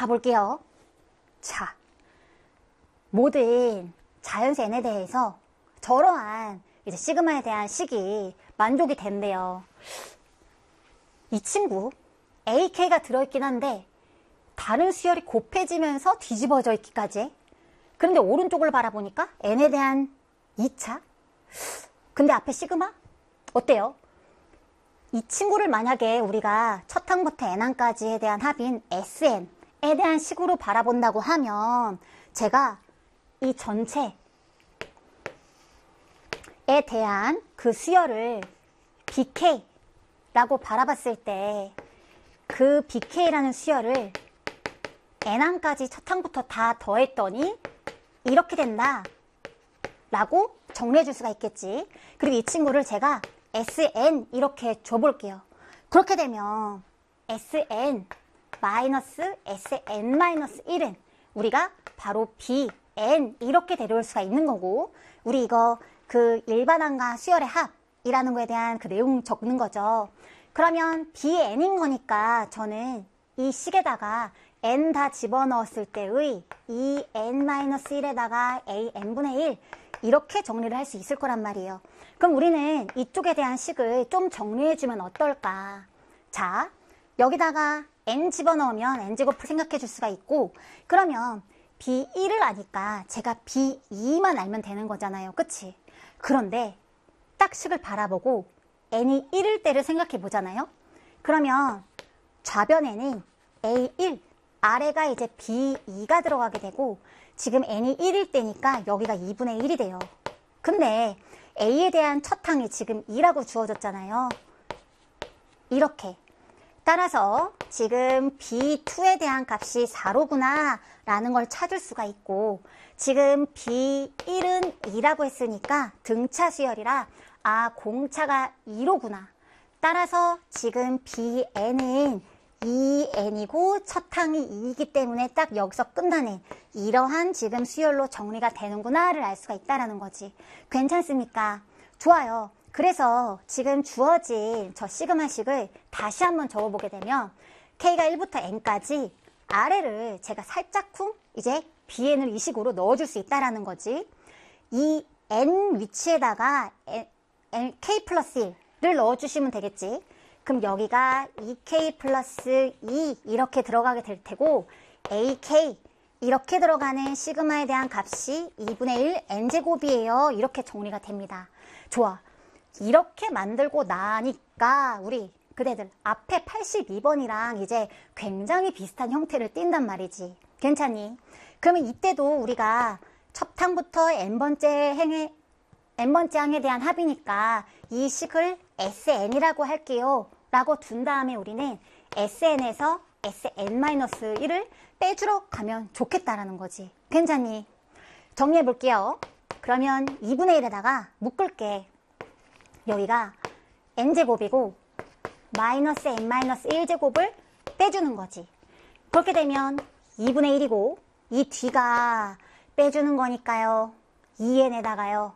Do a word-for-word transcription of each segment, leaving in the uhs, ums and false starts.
가볼게요. 자, 모든 자연수 n에 대해서 저러한 이제 시그마에 대한 식이 만족이 된대요. 이 친구 에이케이가 들어있긴 한데 다른 수열이 곱해지면서 뒤집어져 있기까지 해. 그런데 오른쪽을 바라보니까 n에 대한 이 차? 근데 앞에 시그마? 어때요? 이 친구를 만약에 우리가 첫 항부터 n항까지에 대한 합인 에스엔에 대한 식으로 바라본다고 하면 제가 이 전체에 대한 그 수열을 비케이라고 바라봤을 때 그 비케이라는 수열을 n항까지 첫 항부터 다 더했더니 이렇게 된다 라고 정리해 줄 수가 있겠지. 그리고 이 친구를 제가 에스엔 이렇게 줘볼게요. 그렇게 되면 에스엔 마이너스 에스엔 마이너스 일은 우리가 바로 비엔 이렇게 데려올 수가 있는 거고, 우리 이거 그 일반항과 수열의 합이라는 거에 대한 그 내용 적는 거죠. 그러면 비엔인 거니까 저는 이 식에다가 n 다 집어넣었을 때의 이엔 마이너스 일에다가 에이엔분의 일 이렇게 정리를 할 수 있을 거란 말이에요. 그럼 우리는 이쪽에 대한 식을 좀 정리해주면 어떨까? 자, 여기다가 n 집어넣으면 n제곱을 생각해 줄 수가 있고, 그러면 비일을 아니까 제가 비이만 알면 되는 거잖아요. 그치? 그런데 딱 식을 바라보고 n이 일일 때를 생각해 보잖아요. 그러면 좌변에는 에이일, 아래가 이제 비이가 들어가게 되고, 지금 n이 일일 때니까 여기가 이분의 일이 돼요. 근데 a에 대한 첫 항이 지금 이라고 주어졌잖아요. 이렇게. 따라서 지금 비이에 대한 값이 사로구나 라는 걸 찾을 수가 있고, 지금 비일은 이라고 했으니까 등차 수열이라 아 공차가 이로구나. 따라서 지금 비엔은 이엔이고 첫 항이 이이기 때문에 딱 여기서 끝나는 이러한 지금 수열로 정리가 되는구나를 알 수가 있다는 거지. 괜찮습니까? 좋아요. 그래서 지금 주어진 저 시그마식을 다시 한번 적어보게 되면 K가 일부터 N까지 아래를 제가 살짝쿵 이제 비엔을 이 식으로 넣어줄 수 있다는 거지. 이 N 위치에다가 N, N, K 플러스 일을 넣어주시면 되겠지. 그럼 여기가 이케이 플러스 이 이렇게 들어가게 될 테고, 에이케이 이렇게 들어가는 시그마에 대한 값이 이분의 일 n제곱이에요. 이렇게 정리가 됩니다. 좋아. 이렇게 만들고 나니까 우리 그대들 앞에 팔십이 번이랑 이제 굉장히 비슷한 형태를 띈단 말이지. 괜찮니? 그러면 이때도 우리가 첫 항부터 n번째 행에 n번째 항에 대한 합이니까 이 식을 에스엔이라고 할게요 라고 둔 다음에 우리는 에스엔에서 에스엔 마이너스 일을 빼주러 가면 좋겠다라는 거지. 괜찮니? 정리해 볼게요. 그러면 이분의 일에다가 묶을게. 여기가 n제곱이고 마이너스 n 마이너스 일 제곱을 빼주는 거지. 그렇게 되면 이분의 일이고 이 뒤가 빼주는 거니까요. 이엔에다가요.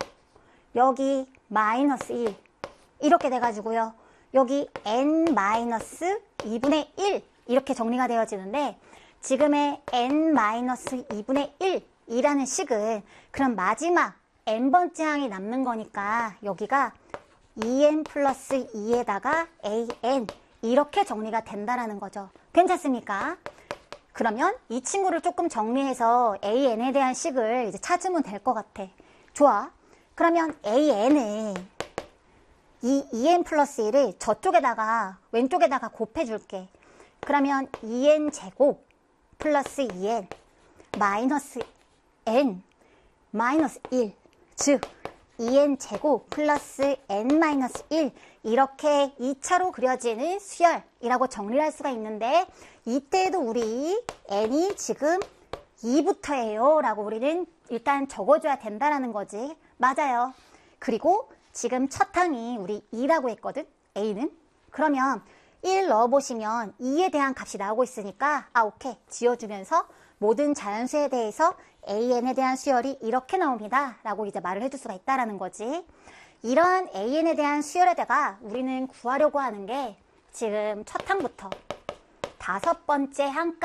여기 마이너스 일 이렇게 돼가지고요. 여기 n 마이너스 이분의 일 이렇게 정리가 되어지는데, 지금의 n 마이너스 이분의 일이라는 식은 그럼 마지막 n번째 항이 남는 거니까 여기가 이엔 플러스 이에다가 에이엔 이렇게 정리가 된다라는 거죠. 괜찮습니까? 그러면 이 친구를 조금 정리해서 에이엔에 대한 식을 이제 찾으면 될 것 같아. 좋아. 그러면 에이엔은 이 이엔 플러스 일을 저쪽에다가 왼쪽에다가 곱해줄게. 그러면 이엔 제곱 플러스 이엔 마이너스 n 마이너스 일, 즉 이엔 제곱 플러스 n 마이너스 일 이렇게 이 차로 그려지는 수열이라고 정리를 할 수가 있는데, 이때에도 우리 n이 지금 이부터예요 라고 우리는 일단 적어줘야 된다라는 거지. 맞아요. 그리고 지금 첫 항이 우리 이라고 했거든. A는. 그러면 일 넣어보시면 이에 대한 값이 나오고 있으니까 아 오케이 지워주면서 모든 자연수에 대해서 에이엔에 대한 수열이 이렇게 나옵니다 라고 이제 말을 해줄 수가 있다라는 거지. 이런 에이엔에 대한 수열에다가 우리는 구하려고 하는 게 지금 첫 항부터 다섯 번째 항까지